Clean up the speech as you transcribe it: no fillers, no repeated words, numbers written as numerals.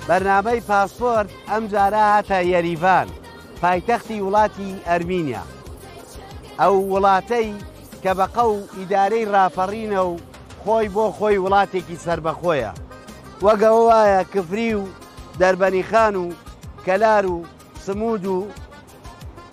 بەرنامەی پاسپۆرت ئەم جارە هاتە یەریڤان، پایتەختی وڵاتی ئەرمینیا. ئەو وڵاتەی کە بەقە و ئیدارەی ڕافەڕینە و خۆی بۆ خۆی وڵاتێکی سربەخۆیە، وەگەوە وایە کفری و دەربەنیخان و کەلار و سمود و